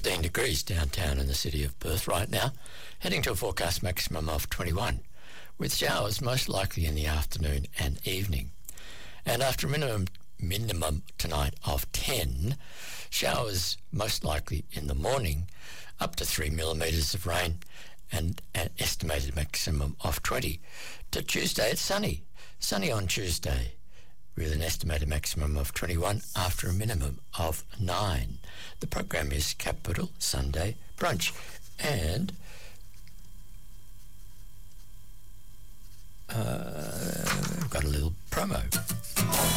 15 degrees downtown in the city of Perth right now, heading to a forecast maximum of 21, with showers most likely in the afternoon and evening. And after a minimum tonight of 10, showers most likely in the morning, up to 3 millimetres of rain, and an estimated maximum of 20. To Tuesday, it's sunny. Sunny on Tuesday, with an estimated maximum of 21 after a minimum of 9. The program is Capital Sunday Brunch. And I've got a little promo.